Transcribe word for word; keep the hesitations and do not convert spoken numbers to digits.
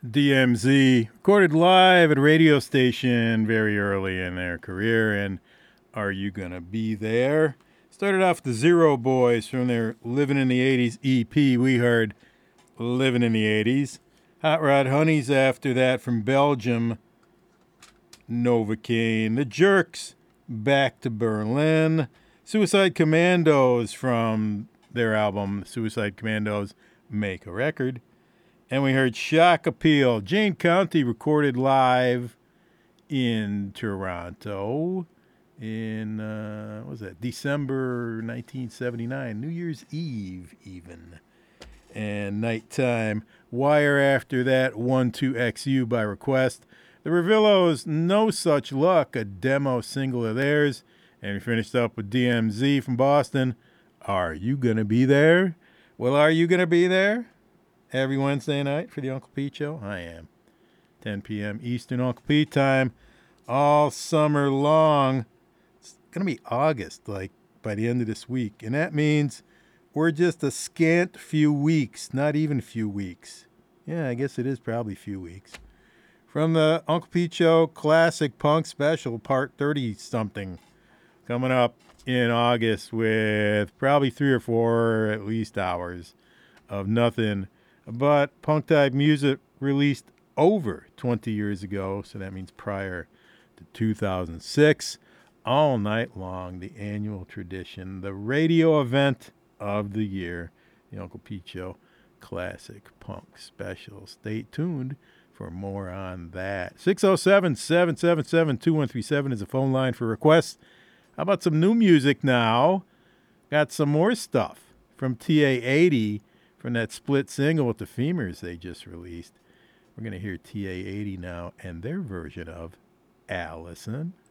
D M Z recorded live at a radio station very early in their career, and Are You Gonna Be There? Started off the Zero Boys from their Living in the eighties E P. We heard Living in the eighties. Hot Rod Honeys after that from Belgium, Novocaine. The Jerks, Back to Berlin. Suicide Commandos from their album Suicide Commandos Make a Record. And we heard Shock Appeal. Jane County recorded live in Toronto in, uh, what was that, December nineteen seventy-nine, New Year's Eve even. And Nighttime. Wire after that, one two X U by request. The Revillos, No Such Luck, a demo single of theirs. And we finished up with D M Z from Boston. Are You Gonna Be There? Well, are you gonna be there? Every Wednesday night for the Uncle Pete Show? I am. ten p.m. Eastern Uncle Pete time. All summer long. It's going to be August, like, by the end of this week. And that means we're just a scant few weeks. Not even few weeks. Yeah, I guess it is probably few weeks. From the Uncle Pete Show Classic Punk Special, part thirty-something. Coming up in August with probably three or four at least hours of nothing but punk-type music released over twenty years ago, so that means prior to two thousand six, all night long, the annual tradition, the radio event of the year, the Uncle Pete Show Classic Punk Special. Stay tuned for more on that. six oh seven, seven seven seven, two one three seven is the phone line for requests. How about some new music now? Got some more stuff from T A eighty, from that split single with the Femurs they just released. We're going to hear T A eighty now and their version of Allison.